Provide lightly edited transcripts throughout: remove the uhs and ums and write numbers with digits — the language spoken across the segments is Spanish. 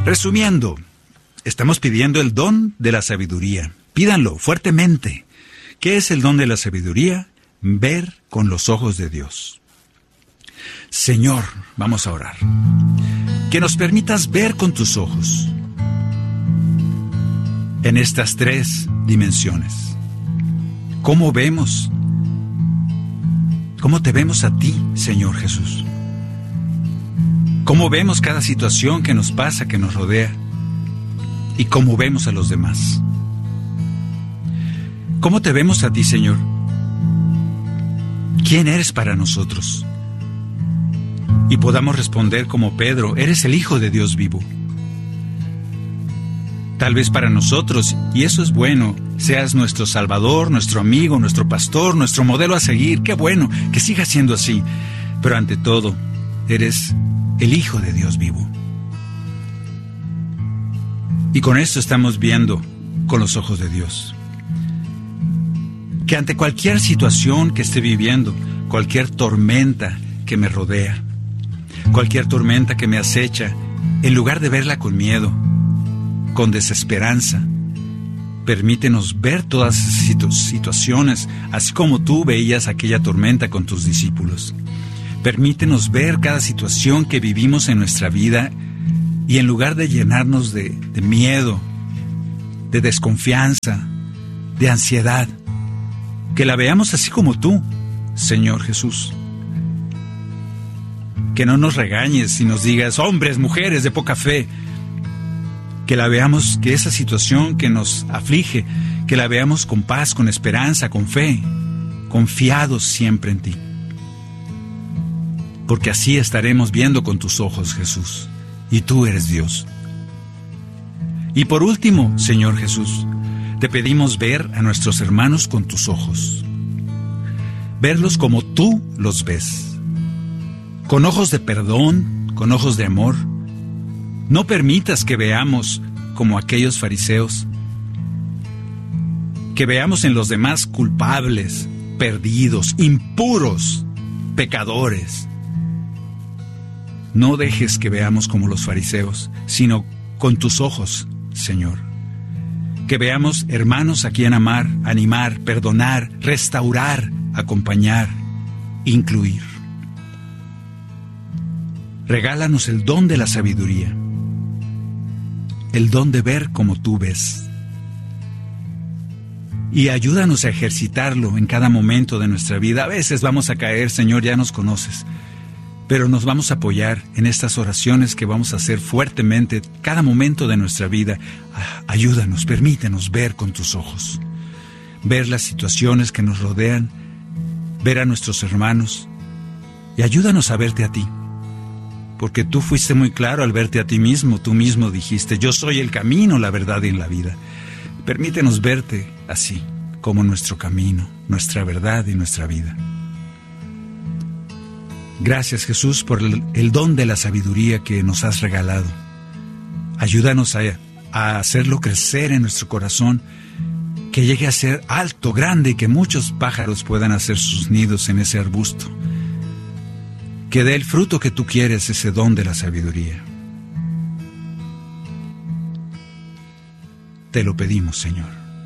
Resumiendo, estamos pidiendo el don de la sabiduría. Pídanlo fuertemente. ¿Qué es el don de la sabiduría? Ver con los ojos de Dios. Señor, vamos a orar. Que nos permitas ver con tus ojos en estas 3 dimensiones. ¿Cómo vemos? ¿Cómo te vemos a ti, Señor Jesús? ¿Cómo vemos cada situación que nos pasa, que nos rodea? ¿Y cómo vemos a los demás? ¿Cómo te vemos a ti, Señor? ¿Quién eres para nosotros? Y podamos responder como Pedro, eres el Hijo de Dios vivo. Tal vez para nosotros, y eso es bueno, seas nuestro Salvador, nuestro amigo, nuestro pastor, nuestro modelo a seguir. ¡Qué bueno! Que siga siendo así. Pero ante todo, eres el Hijo de Dios vivo. Y con esto estamos viendo con los ojos de Dios. Que ante cualquier situación que esté viviendo, cualquier tormenta que me rodea, cualquier tormenta que me acecha, en lugar de verla con miedo, con desesperanza, permítenos ver todas esas situaciones, así como tú veías aquella tormenta con tus discípulos. Permítenos ver cada situación que vivimos en nuestra vida y en lugar de llenarnos de miedo, de desconfianza, de ansiedad, que la veamos así como tú, Señor Jesús. Que no nos regañes y nos digas, hombres, mujeres de poca fe. Que la veamos, que esa situación que nos aflige, que la veamos con paz, con esperanza, con fe, confiados siempre en ti. Porque así estaremos viendo con tus ojos, Jesús, y tú eres Dios. Y por último, Señor Jesús, te pedimos ver a nuestros hermanos con tus ojos. Verlos como tú los ves. Con ojos de perdón, con ojos de amor. No permitas que veamos como aquellos fariseos, que veamos en los demás culpables, perdidos, impuros, pecadores. No dejes que veamos como los fariseos, sino con tus ojos, Señor. Que veamos hermanos a quien amar, animar, perdonar, restaurar, acompañar, incluir. Regálanos el don de la sabiduría, el don de ver como tú ves. Y ayúdanos a ejercitarlo en cada momento de nuestra vida. A veces vamos a caer, Señor, ya nos conoces, pero nos vamos a apoyar en estas oraciones que vamos a hacer fuertemente cada momento de nuestra vida. Ayúdanos, permítenos ver con tus ojos, ver las situaciones que nos rodean, ver a nuestros hermanos, y ayúdanos a verte a ti. Porque tú fuiste muy claro al verte a ti mismo. Tú mismo dijiste, yo soy el camino, la verdad y la vida. Permítenos verte así, como nuestro camino, nuestra verdad y nuestra vida. Gracias, Jesús, por el don de la sabiduría que nos has regalado. Ayúdanos a hacerlo crecer en nuestro corazón, que llegue a ser alto, grande, y que muchos pájaros puedan hacer sus nidos en ese arbusto. Que dé el fruto que tú quieres, ese don de la sabiduría. Te lo pedimos, Señor.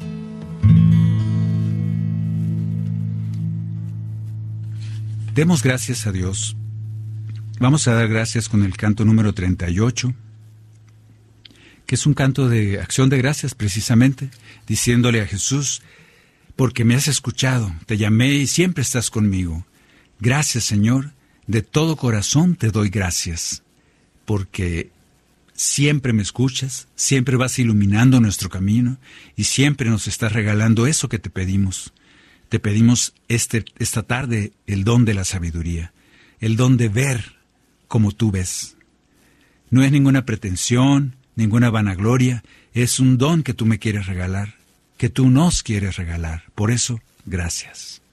Demos gracias a Dios. Vamos a dar gracias con el canto número 38, que es un canto de acción de gracias precisamente, diciéndole a Jesús, porque me has escuchado, te llamé y siempre estás conmigo. Gracias, Señor. De todo corazón te doy gracias, porque siempre me escuchas, siempre vas iluminando nuestro camino y siempre nos estás regalando eso que te pedimos. Te pedimos esta tarde el don de la sabiduría, el don de ver como tú ves. No es ninguna pretensión, ninguna vanagloria, es un don que tú me quieres regalar, que tú nos quieres regalar. Por eso, gracias.